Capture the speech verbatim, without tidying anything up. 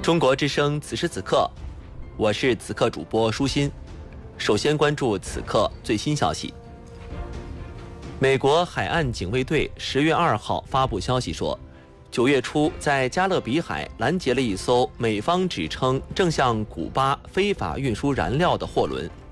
中国之声此时此刻，我是此刻主播舒心。首先关注此刻最新消息。美国海岸警卫队十月二号发布消息说，九月初在加勒比海拦截了一艘美方指称正向古巴非法运输燃料的货轮。